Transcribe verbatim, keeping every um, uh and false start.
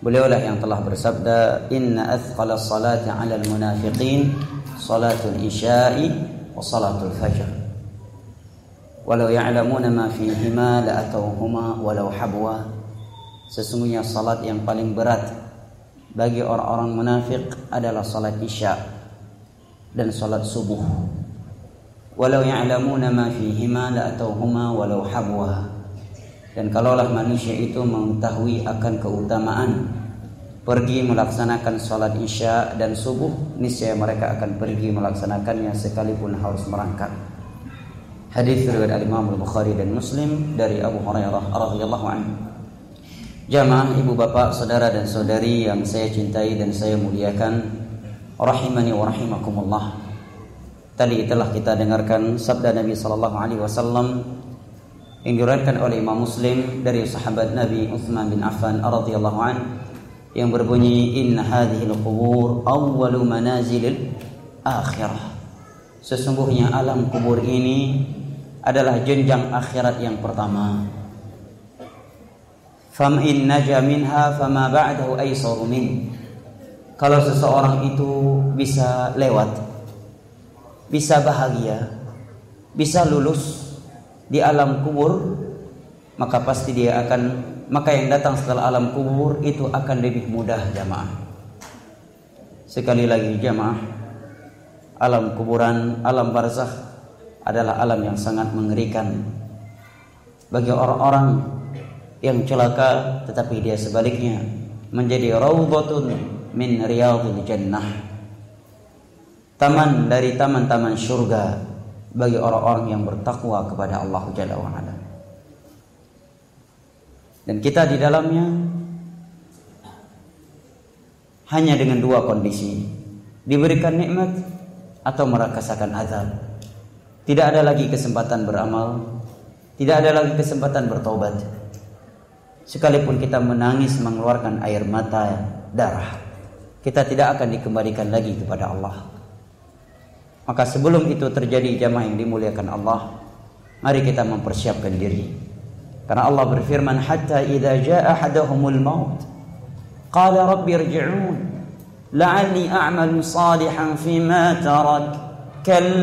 Beliaulah yang telah bersabda, inna athqala salati 'alal munafiqin salatul isya'i wa salatul fajr walau ya'lamuna ma fihima la atawhuma walau habwa. Sesungguhnya salat yang paling berat bagi orang-orang munafik adalah salat isya dan salat subuh. Walau ya'lamuna ma fihima la atawhuma walau habwa. Dan kalaulah manusia itu mengetahui akan keutamaan pergi melaksanakan salat isya dan subuh, niscaya mereka akan pergi melaksanakannya sekalipun harus merangkak. Hadis riwayat Imam Al-Bukhari dan Muslim dari Abu Hurairah radhiyallahu anhu. Jamaah ibu bapak, saudara dan saudari yang saya cintai dan saya muliakan, rahimani wa rahimakumullah. Tadi telah kita dengarkan sabda Nabi sallallahu alaihi wasallam yang diriwayatkan oleh Imam Muslim dari sahabat Nabi Utsman bin Affan radhiyallahu anhu yang berbunyi, inna hadhil qubur awwalu manazilil akhirah. Sesungguhnya alam kubur ini adalah jenjang akhirat yang pertama. Fam in naja minha fama ba'dahu aysaru min. Kalau seseorang itu bisa lewat, bisa bahagia, bisa lulus di alam kubur, maka pasti dia akan, maka yang datang setelah alam kubur itu akan lebih mudah, jamaah. Sekali lagi jamaah, alam kuburan, alam barzakh adalah alam yang sangat mengerikan bagi orang-orang yang celaka, tetapi dia sebaliknya menjadi raudhatun min riyadhil jannah, taman dari taman-taman surga bagi orang-orang yang bertakwa kepada Allah Jalla wa Ala. Dan kita di dalamnya hanya dengan dua kondisi, diberikan nikmat atau merasakan azab. Tidak ada lagi kesempatan beramal, tidak ada lagi kesempatan bertobat. Sekalipun kita menangis mengeluarkan air mata darah, kita tidak akan dikembalikan lagi kepada Allah. Maka sebelum itu terjadi, jamaah yang dimuliakan Allah, mari kita mempersiapkan diri. Karena Allah berfirman, hatta idza jaa ahaduhumul maut qala rabbi irji'un la'alli a'malu salihan fima tarak.